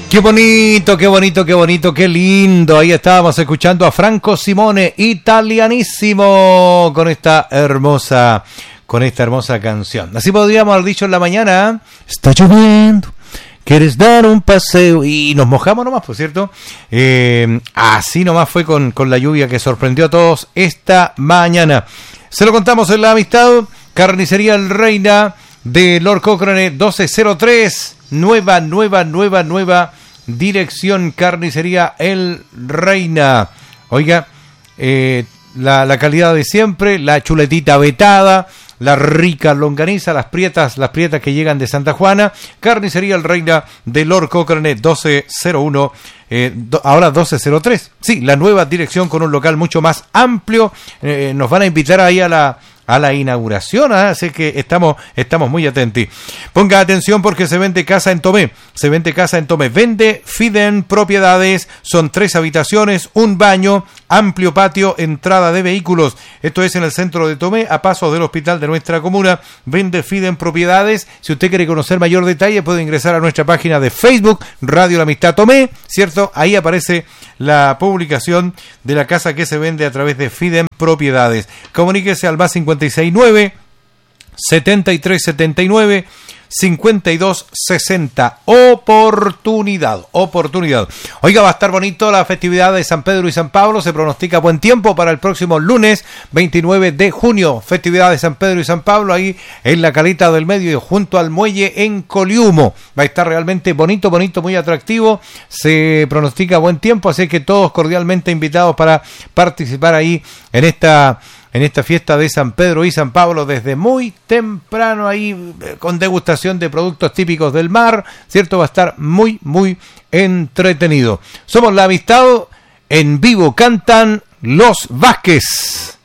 Qué bonito, qué bonito, qué bonito, qué lindo. Ahí estábamos escuchando a Franco Simone, italianísimo, con esta hermosa canción. Así podríamos haber dicho en la mañana, está lloviendo, ¿quieres dar un paseo? Y nos mojamos nomás, por cierto. Así nomás fue con la lluvia que sorprendió a todos esta mañana. Se lo contamos en La Amistad. Carnicería El Reina de Lord Cochrane 1203. Nueva dirección. Carnicería El Reina. Oiga, la calidad de siempre, la chuletita vetada, la rica longaniza, las prietas que llegan de Santa Juana. Carnicería El Reina de Lord Cochrane 1201, ahora 1203. Sí, la nueva dirección con un local mucho más amplio. Nos van a invitar ahí a la inauguración, así que estamos muy atentos. Ponga atención porque se vende casa en Tomé. Vende Fiden Propiedades. Son 3 habitaciones, un baño, amplio patio, entrada de vehículos. Esto es en el centro de Tomé, a pasos del hospital de nuestra comuna. Vende Fiden Propiedades. Si usted quiere conocer mayor detalle, puede ingresar a nuestra página de Facebook, Radio La Amistad Tomé, ¿cierto? Ahí aparece la publicación de la casa que se vende a través de Fiden Propiedades. Comuníquese al más 569 7379 5260. Oportunidad. Oiga, va a estar bonito la festividad de San Pedro y San Pablo. Se pronostica buen tiempo para el próximo lunes 29 de junio. Festividad de San Pedro y San Pablo ahí en la Caleta del Medio, junto al muelle en Coliumo. Va a estar realmente bonito, muy atractivo. Se pronostica buen tiempo, así que todos cordialmente invitados para participar ahí en esta fiesta de San Pedro y San Pablo desde muy temprano ahí, con degustación de productos típicos del mar, ¿cierto? Va a estar muy entretenido. Somos La Amistad, en vivo cantan Los Vázquez.